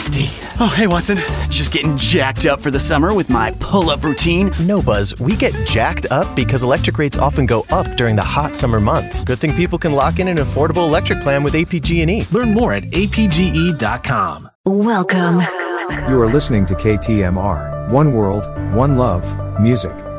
nifty. Oh, hey, Watson. Just getting jacked up for the summer with my pull-up routine. No, Buzz, we get jacked up because electric rates often go up during the hot summer months. Good thing people can lock in an affordable electric plan with APG&E. Learn more at apge.com. Welcome. You are listening to KTMR. One World, One Love, Music.